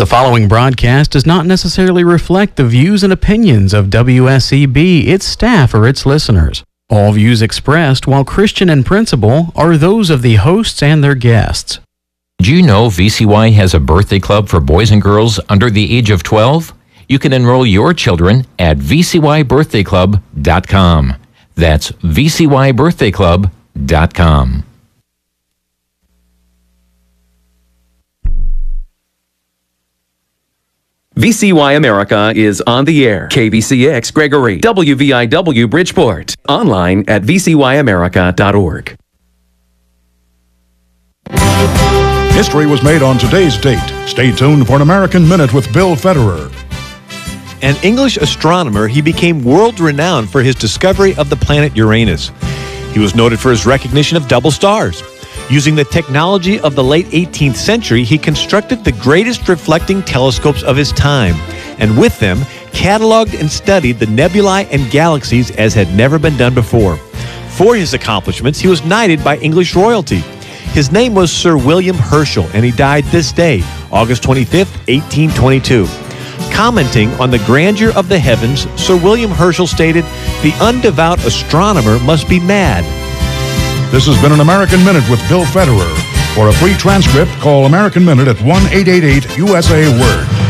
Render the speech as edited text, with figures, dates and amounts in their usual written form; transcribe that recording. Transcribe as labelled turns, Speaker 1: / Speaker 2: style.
Speaker 1: The following broadcast does not necessarily reflect the views and opinions of WSEB, its staff, or its listeners. All views expressed, while Christian in principle, are those of the hosts and their guests.
Speaker 2: Do you know VCY has a birthday club for boys and girls under the age of 12? You can enroll your children at vcybirthdayclub.com. That's vcybirthdayclub.com.
Speaker 3: VCY America is on the air. KBCX Gregory, WVIW Bridgeport. Online at vcyamerica.org.
Speaker 4: History was made on today's date. Stay tuned for an American Minute with Bill Federer.
Speaker 5: An English astronomer, he became world-renowned for his discovery of the planet Uranus. He was noted for his recognition of double stars. Using the technology of the late 18th century, he constructed the greatest reflecting telescopes of his time, and with them, cataloged and studied the nebulae and galaxies as had never been done before. For his accomplishments, he was knighted by English royalty. His name was Sir William Herschel, and he died this day, August 25th, 1822. Commenting on the grandeur of the heavens, Sir William Herschel stated, "The undevout astronomer must be mad."
Speaker 4: This has been an American Minute with Bill Federer. For a free transcript, call American Minute at 1-888-USA-WORD.